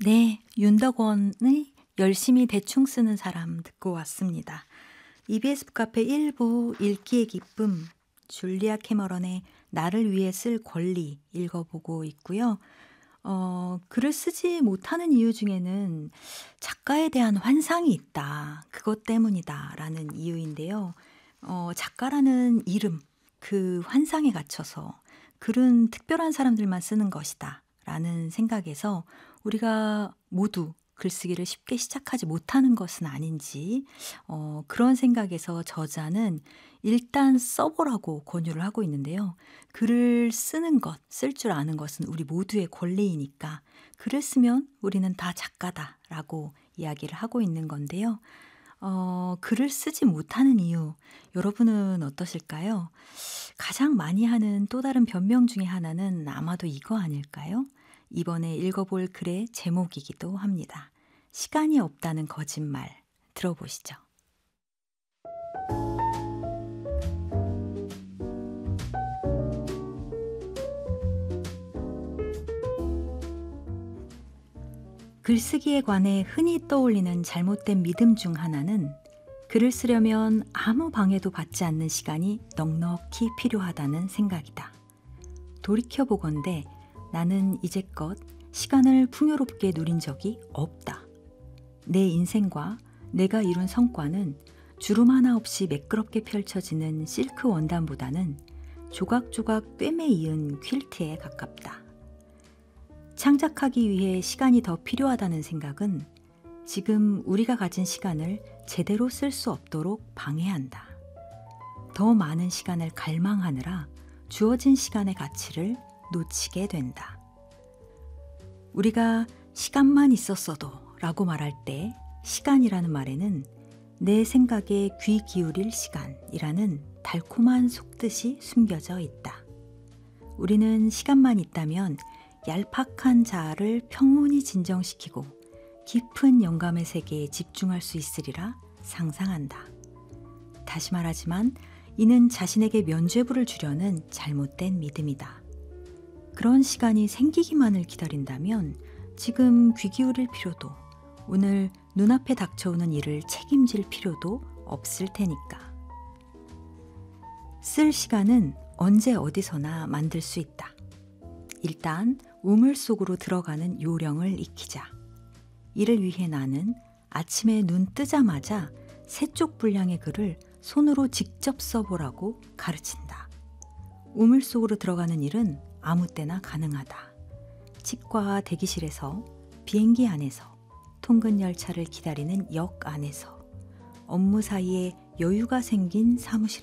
네, 윤덕원의 열심히 대충 쓰는 사람 듣고 왔습니다. EBS 북카페 1부 읽기의 기쁨, 줄리아 캐머런의 나를 위해 쓸 권리 읽어보고 있고요. 글을 쓰지 못하는 이유 중에는 작가에 대한 환상이 있다. 그것 때문이다. 라는 이유인데요. 작가라는 이름, 그 환상에 갇혀서 글은 특별한 사람들만 쓰는 것이다. 라는 생각에서 우리가 모두 글쓰기를 쉽게 시작하지 못하는 것은 아닌지, 그런 생각에서 저자는 일단 써보라고 권유를 하고 있는데요. 글을 쓰는 것, 쓸 줄 아는 것은 우리 모두의 권리이니까 글을 쓰면 우리는 다 작가다라고 이야기를 하고 있는 건데요. 글을 쓰지 못하는 이유, 여러분은 어떠실까요? 가장 많이 하는 또 다른 변명 중에 하나는 아마도 이거 아닐까요? 이번에 읽어볼 글의 제목이기도 합니다. 시간이 없다는 거짓말. 들어보시죠. 글쓰기에 관해 흔히 떠올리는 잘못된 믿음 중 하나는 글을 쓰려면 아무 방해도 받지 않는 시간이 넉넉히 필요하다는 생각이다. 돌이켜보건대 나는 이제껏 시간을 풍요롭게 누린 적이 없다. 내 인생과 내가 이룬 성과는 주름 하나 없이 매끄럽게 펼쳐지는 실크 원단보다는 조각조각 꿰매 이은 퀼트에 가깝다. 창작하기 위해 시간이 더 필요하다는 생각은 지금 우리가 가진 시간을 제대로 쓸 수 없도록 방해한다. 더 많은 시간을 갈망하느라 주어진 시간의 가치를 놓치게 된다. 우리가 시간만 있었어도 라고 말할 때 시간이라는 말에는 내 생각에 귀 기울일 시간이라는 달콤한 속뜻이 숨겨져 있다. 우리는 시간만 있다면 얄팍한 자아를 평온히 진정시키고 깊은 영감의 세계에 집중할 수 있으리라 상상한다. 다시 말하지만 이는 자신에게 면죄부를 주려는 잘못된 믿음이다. 그런 시간이 생기기만을 기다린다면 지금 귀 기울일 필요도, 오늘 눈앞에 닥쳐오는 일을 책임질 필요도 없을 테니까. 쓸 시간은 언제 어디서나 만들 수 있다. 일단 우물 속으로 들어가는 요령을 익히자. 이를 위해 나는 아침에 눈 뜨자마자 세 쪽 분량의 글을 손으로 직접 써보라고 가르친다. 우물 속으로 들어가는 일은 아무 때나 가능하다. 치과 대기실에서, 비행기 안에서, 통근 열차를 기다리는 역 안에서, 업무 사이에 여유가 생긴 사무실에서